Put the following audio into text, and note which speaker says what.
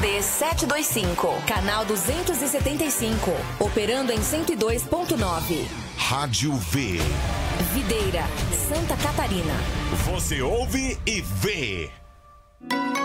Speaker 1: ZYD 725, canal 275, operando em 102.9.
Speaker 2: Rádio V.
Speaker 1: Videira, Santa Catarina.
Speaker 2: Você ouve e vê.